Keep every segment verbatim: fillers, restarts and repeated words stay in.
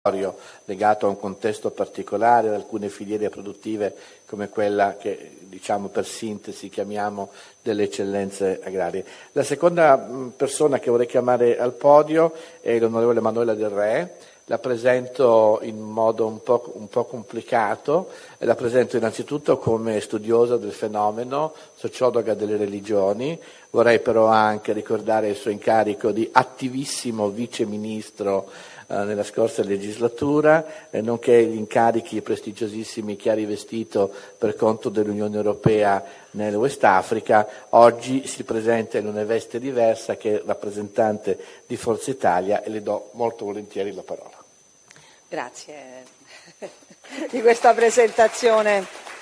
legato a un contesto particolare, ad alcune filiere produttive come quella che, diciamo per sintesi, chiamiamo delle eccellenze agrarie. La seconda persona che vorrei chiamare al podio è l'onorevole Manuela Del Re. La presento in modo un po', un po' complicato, la presento innanzitutto come studiosa del fenomeno, sociologa delle religioni. Vorrei però anche ricordare il suo incarico di attivissimo vice ministro eh, nella scorsa legislatura, eh, nonché gli incarichi prestigiosissimi che ha rivestito per conto dell'Unione Europea nel West Africa. Oggi si presenta in una veste diversa, che è rappresentante di Forza Italia, e le do molto volentieri la parola. Grazie di questa presentazione.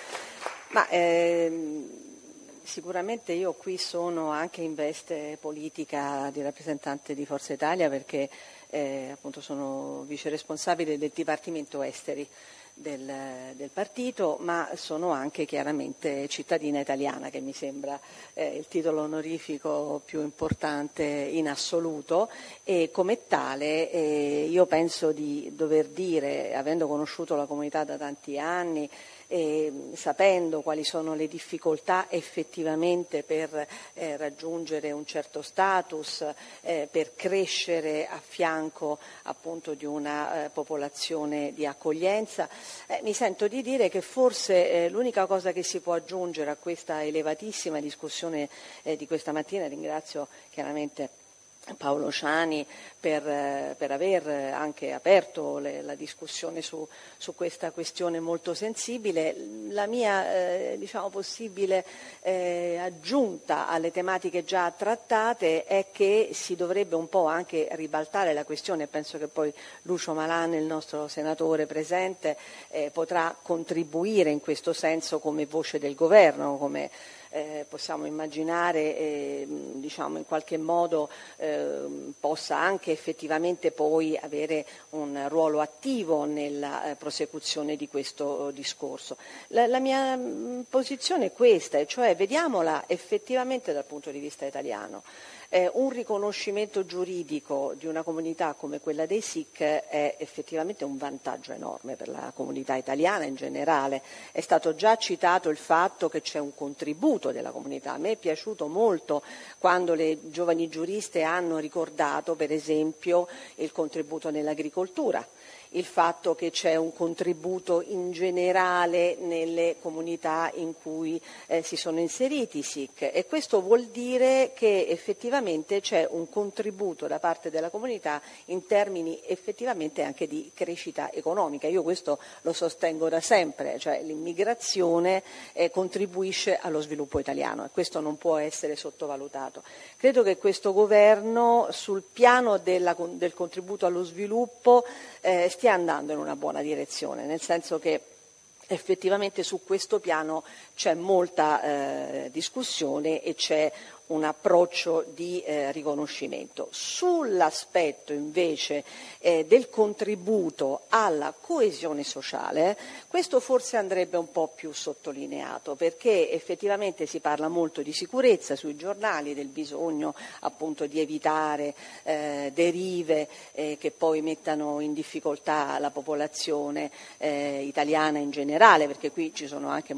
Ma, ehm, sicuramente io qui sono anche in veste politica di rappresentante di Forza Italia, perché eh, appunto sono vice responsabile del Dipartimento Esteri del, del partito, ma sono anche chiaramente cittadina italiana, che mi sembra eh, il titolo onorifico più importante in assoluto, e come tale eh, io penso di dover dire, avendo conosciuto la comunità da tanti anni, e sapendo quali sono le difficoltà effettivamente per eh, raggiungere un certo status, eh, per crescere a fianco appunto di una eh, popolazione di accoglienza, eh, mi sento di dire che forse eh, l'unica cosa che si può aggiungere a questa elevatissima discussione eh, di questa mattina, ringrazio chiaramente Paolo Ciani per, per aver anche aperto le, la discussione su, su questa questione molto sensibile. La mia eh, diciamo possibile eh, aggiunta alle tematiche già trattate è che si dovrebbe un po' anche ribaltare la questione. Penso che poi Lucio Malan, il nostro senatore presente, eh, potrà contribuire in questo senso come voce del governo, come Eh, possiamo immaginare eh, diciamo in qualche modo eh, possa anche effettivamente poi avere un ruolo attivo nella eh, prosecuzione di questo eh, discorso. La, la mia mh, posizione è questa, e cioè vediamola effettivamente dal punto di vista italiano. Eh, un riconoscimento giuridico di una comunità come quella dei Sikh è effettivamente un vantaggio enorme per la comunità italiana in generale. È stato già citato il fatto che c'è un contributo della comunità. A me è piaciuto molto quando le giovani giuriste hanno ricordato, per esempio, il contributo nell'agricoltura, il fatto che c'è un contributo in generale nelle comunità in cui eh, si sono inseriti i Sikh, e questo vuol dire che effettivamente c'è un contributo da parte della comunità in termini effettivamente anche di crescita economica. Io questo lo sostengo da sempre, cioè l'immigrazione eh, contribuisce allo sviluppo italiano, e questo non può essere sottovalutato. Credo che questo governo sul piano della, del contributo allo sviluppo eh, stia andando in una buona direzione, nel senso che effettivamente su questo piano c'è molta eh, discussione e c'è un approccio di eh, riconoscimento. Sull'aspetto invece eh, del contributo alla coesione sociale, questo forse andrebbe un po' più sottolineato, perché effettivamente si parla molto di sicurezza sui giornali, del bisogno appunto di evitare eh, derive eh, che poi mettano in difficoltà la popolazione eh, italiana in generale, perché qui ci sono anche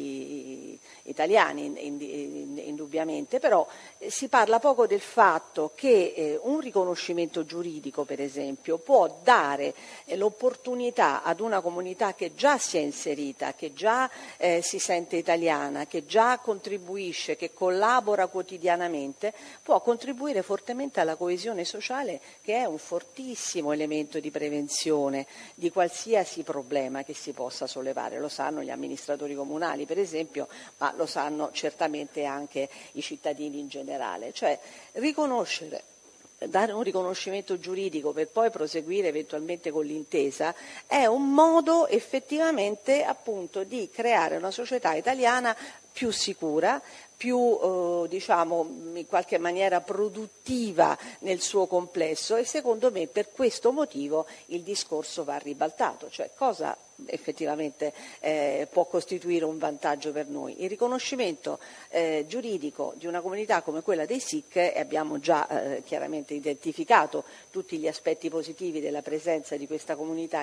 molti italiani indubbiamente, però si parla poco del fatto che eh, un riconoscimento giuridico, per esempio, può dare eh, l'opportunità ad una comunità che già si è inserita, che già eh, si sente italiana, che già contribuisce, che collabora quotidianamente, può contribuire fortemente alla coesione sociale, che è un fortissimo elemento di prevenzione di qualsiasi problema che si possa sollevare. Lo sanno gli amministratori comunali, per esempio, ma lo sanno certamente anche i cittadini in generale, cioè riconoscere, dare un riconoscimento giuridico per poi proseguire eventualmente con l'intesa è un modo effettivamente appunto di creare una società italiana più sicura, più eh, diciamo in qualche maniera produttiva nel suo complesso, e secondo me per questo motivo il discorso va ribaltato, cioè cosa effettivamente eh, può costituire un vantaggio per noi. Il riconoscimento eh, giuridico di una comunità come quella dei Sikh, e abbiamo già eh, chiaramente identificato tutti gli aspetti positivi della presenza di questa comunità